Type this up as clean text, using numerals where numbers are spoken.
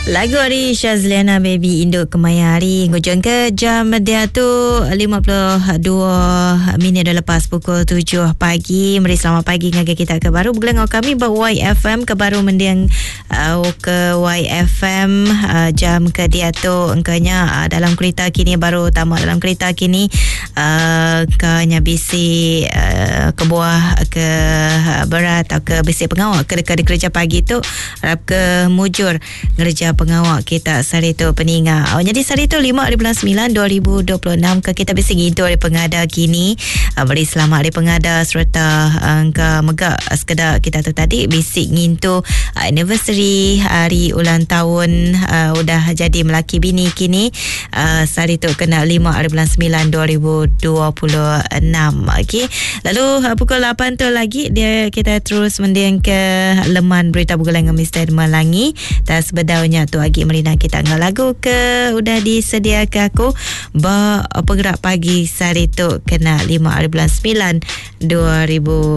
Lagu hari Syazliana Baby Induk Kemaya hari ngujung ke jam dia tu 52 minit dah lepas pukul 7 pagi. Mari selamat pagi ngagai kita ke baru bergeleng kami bawa YFM ke baru mendiang ke YFM jam ke dia tu engkanya dalam kereta kini baru tamat dalam kereta kini kanya bisi ke buah ke berat atau ke bisi pengawal ke dekat kerja pagi tu harap ke mujur ngerja pengawal kita sari tu peninga. Jadi sari tu 5/9/2026 ke kita bisi gitu hari pengada kini. Beri selamat hari pengada serta ke megak sekedar kita tu tadi bisi ngintu anniversary hari ulang tahun udah jadi melaki bini kini. Sari tu kena 5/9/2026. Okey. Lalu pukul 8 tu lagi dia kita terus mendiang ke leman berita bulan dengan Mr. Melangi. Dan sebedaunya tu lagi merina kita ngah lagu ke udah disediakan aku ba penggerak pagi sari tu kena 5/9/2026.